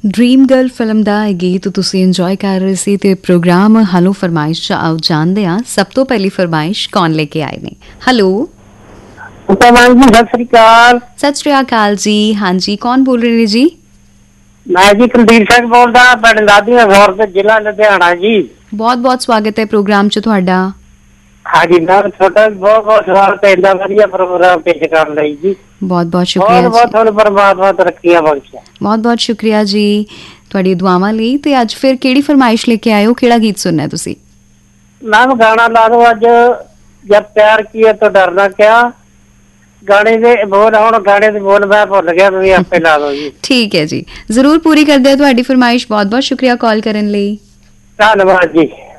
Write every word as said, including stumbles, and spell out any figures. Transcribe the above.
Dream girl film ਦਾ ਇਹ ਗੀਤ ਤੁਸੀਂ ਇੰਜੋਏ ਕਰ ਰਹੇ ਸੀ ਤੇ ਪ੍ਰੋਗਰਾਮ ਹਲੋ ਫਰਮਾਇਸ਼ 'ਚ ਆਓ ਜਾਣਦੇ ਹਾਂ ਸਭ ਤੋਂ ਪਹਿਲੀ ਫਰਮਾਇਸ਼ ਕੌਣ ਲੈ ਕੇ ਆਏ ਨੇ। ਹੈਲੋ ਜੀ, ਸਤਿ ਸ੍ਰੀ ਅਕਾਲ। ਸਤਿ ਸ੍ਰੀ ਅਕਾਲ ਜੀ। ਹਾਂਜੀ, ਕੌਣ ਬੋਲ ਰਹੇ ਨੇ ਜੀ? ਮੈਂ ਜੀ ਕੁਲਦੀਪ ਸਿੰਘ ਬੋਲਦਾ, ਪਿੰਡ ਦਾਦੀਆਂ ਗੌਰ ਤੇ ਜ਼ਿਲ੍ਹਾ ਲੁਧਿਆਣਾ ਜੀ। ਬਹੁਤ ਬਹੁਤ ਸਵਾਗਤ ਹੈ ਪ੍ਰੋਗਰਾਮ 'ਚ ਤੁਹਾਡਾ। ਹਾਂਜੀ ਮੈਮ, ਤੁਹਾਡਾ ਬਹੁਤ ਬਹੁਤ ਸਵਾਗਤ ਹੈ ਇੰਨਾ ਵਧੀਆ ਪ੍ਰੋਗਰਾਮ ਪੇਸ਼ ਕਰਨ ਲਈ ਜੀ। ਬਹੁਤ ਬਹੁਤ ਸ਼ੁਕਰੀਆ। ਬਹੁਤ ਬਹੁਤ ਤੁਹਾਨੂੰ ਪਰਮਾਤਮਾ ਤਰੱਕੀਆਂ ਬਖਸ਼ੇ। ਬਹੁਤ ਬਹੁਤ ਸ਼ੁਕਰੀਆ ਜੀ ਤੁਹਾਡੀ ਦੁਆਵਾਂ ਲਈ। ਤੇ ਅੱਜ ਫਿਰ ਕਿਹੜੀ ਫਰਮਾਇਸ਼ ਲੈ ਕੇ ਆਏ ਹੋ? ਕਿਹੜਾ ਗੀਤ ਸੁਣਨਾ ਤੁਸੀਂ? ਮੈਮ ਗਾਣਾ ਲਾ ਦੋ ਅੱਜ, ਜਦ ਪਿਆਰ ਕੀਆ ਤਾਂ ਡਰਨਾ ਕਿਆ। ਗਾਣੇ ਦੇ ਬੋਲ, ਹੁਣ ਗਾਣੇ ਦੇ ਬੋਲ ਮੈਂ ਭੁੱਲ ਗਿਆ, ਤੁਸੀਂ ਆਪੇ ਲਾ ਦੋ ਜੀ। ਠੀਕ ਹੈ ਜੀ, ਜ਼ਰੂਰ ਪੂਰੀ ਕਰਦੇ ਆ ਤੁਹਾਡੀ ਫਰਮਾਇਸ਼। ਬਹੁਤ ਬਹੁਤ ਸ਼ੁਕਰੀਆ ਕਾਲ ਕਰਨ ਲਈ। ਧੰਨਵਾਦ ਜੀ।